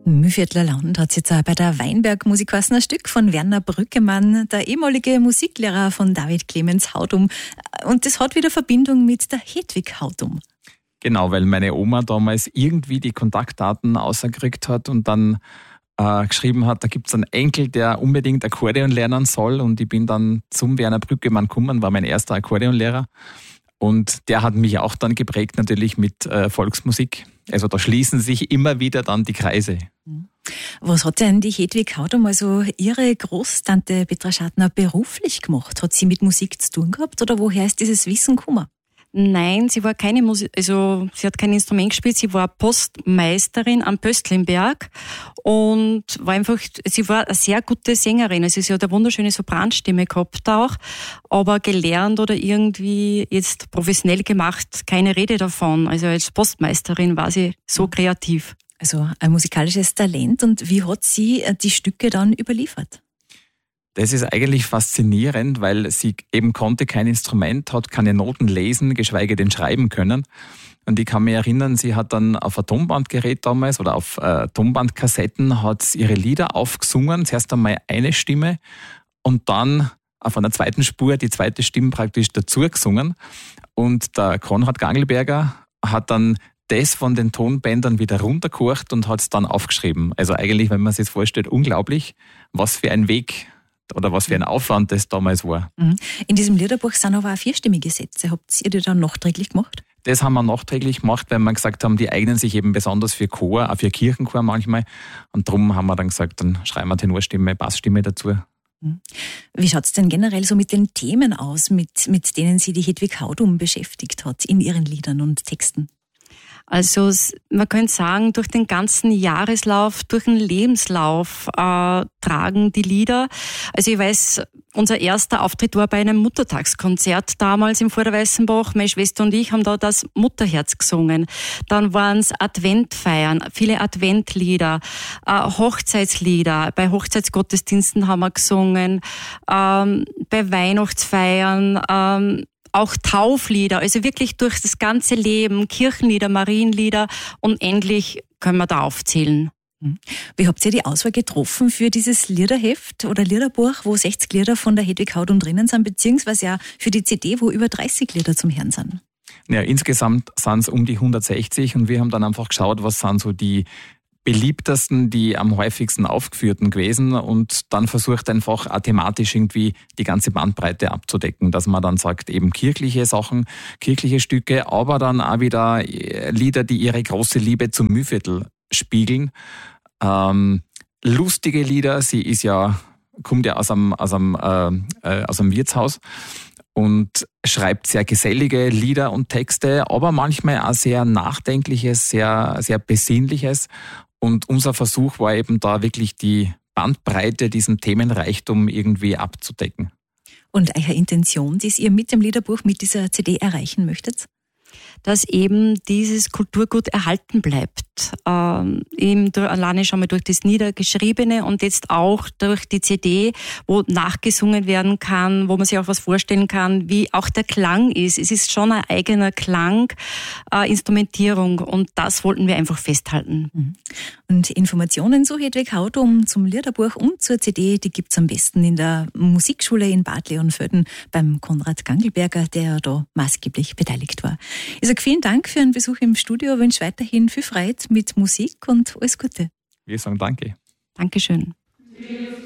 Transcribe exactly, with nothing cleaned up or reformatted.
Mühlviertler Land hat jetzt auch bei der Weinberg Musik geheißen, ein Stück von Werner Brückemann, der ehemalige Musiklehrer von David Clemens Hautum. Und das hat wieder Verbindung mit der Hedwig Hautum. Genau, weil meine Oma damals irgendwie die Kontaktdaten ausgekriegt hat und dann äh, geschrieben hat, da gibt es einen Enkel, der unbedingt Akkordeon lernen soll. Und ich bin dann zum Werner Brückemann gekommen, war mein erster Akkordeonlehrer. Und der hat mich auch dann geprägt natürlich mit äh, Volksmusik. Also da schließen sich immer wieder dann die Kreise. Was hat denn die Hedwig Hautum, also ihre Großtante Petra Schartner, beruflich gemacht? Hat sie mit Musik zu tun gehabt oder woher ist dieses Wissen gekommen? Nein, sie war keine Musik, also sie hat kein Instrument gespielt, sie war Postmeisterin am Pöstlinberg und war einfach, sie war eine sehr gute Sängerin, also sie hat eine wunderschöne Sopranstimme gehabt auch, aber gelernt oder irgendwie jetzt professionell gemacht, keine Rede davon, also als Postmeisterin war sie so kreativ. Also ein musikalisches Talent, und wie hat sie die Stücke dann überliefert? Das ist eigentlich faszinierend, weil sie eben konnte kein Instrument, hat keine Noten lesen, geschweige denn schreiben können. Und ich kann mich erinnern, sie hat dann auf ein Tonbandgerät damals oder auf äh, Tonbandkassetten hat ihre Lieder aufgesungen. Zuerst einmal eine Stimme und dann auf einer zweiten Spur die zweite Stimme praktisch dazu gesungen. Und der Konrad Gangelberger hat dann das von den Tonbändern wieder runtergekocht und hat es dann aufgeschrieben. Also eigentlich, wenn man sich das vorstellt, unglaublich, was für ein Weg oder was für ein Aufwand das damals war. In diesem Liederbuch sind aber auch vierstimmige Sätze. Habt ihr die dann nachträglich gemacht? Das haben wir nachträglich gemacht, weil wir gesagt haben, die eignen sich eben besonders für Chor, auch für Kirchenchor manchmal. Und darum haben wir dann gesagt, dann schreiben wir Tenorstimme, Bassstimme dazu. Wie schaut es denn generell so mit den Themen aus, mit, mit denen sie die Hedwig Hautum beschäftigt hat in ihren Liedern und Texten? Also man könnte sagen, durch den ganzen Jahreslauf, durch den Lebenslauf äh, tragen die Lieder. Also ich weiß, unser erster Auftritt war bei einem Muttertagskonzert damals im Vorderweißenbach. Meine Schwester und ich haben da das Mutterherz gesungen. Dann waren es Adventfeiern, viele Adventlieder, äh, Hochzeitslieder. Bei Hochzeitsgottesdiensten haben wir gesungen, ähm, bei Weihnachtsfeiern, ähm, auch Tauflieder, also wirklich durch das ganze Leben, Kirchenlieder, Marienlieder, und endlich können wir da aufzählen. Wie habt ihr die Auswahl getroffen für dieses Liederheft oder Liederbuch, wo sechzig Lieder von der Hedwig Hautum drinnen sind, beziehungsweise ja für die C D, wo über dreißig Lieder zum Hören sind? Ja, insgesamt sind es um die hundertsechzig und wir haben dann einfach geschaut, was sind so die beliebtesten, die am häufigsten aufgeführten gewesen, und dann versucht einfach auch thematisch irgendwie die ganze Bandbreite abzudecken, dass man dann sagt, eben kirchliche Sachen, kirchliche Stücke, aber dann auch wieder Lieder, die ihre große Liebe zum Mühlviertel spiegeln. Ähm, lustige Lieder, sie ist ja, kommt ja aus einem, aus einem, äh, aus einem Wirtshaus und schreibt sehr gesellige Lieder und Texte, aber manchmal auch sehr Nachdenkliches, sehr, sehr Besinnliches. Und unser Versuch war eben da wirklich die Bandbreite, diesen Themenreichtum irgendwie abzudecken. Und eure Intention, die ihr mit dem Liederbuch, mit dieser C D erreichen möchtet? Dass eben dieses Kulturgut erhalten bleibt. Ähm, eben alleine schon mal durch das Niedergeschriebene und jetzt auch durch die C D, wo nachgesungen werden kann, wo man sich auch was vorstellen kann, wie auch der Klang ist. Es ist schon ein eigener Klang, äh, Instrumentierung, und das wollten wir einfach festhalten. Und Informationen zu Hedwig Hautum, zum Liederbuch und zur C D, die gibt's am besten in der Musikschule in Bad Leonfelden beim Konrad Gangelberger, der da maßgeblich beteiligt war. Ich sage vielen Dank für einen Besuch im Studio, ich wünsche weiterhin viel Freude mit Musik und alles Gute. Wir sagen danke. Dankeschön.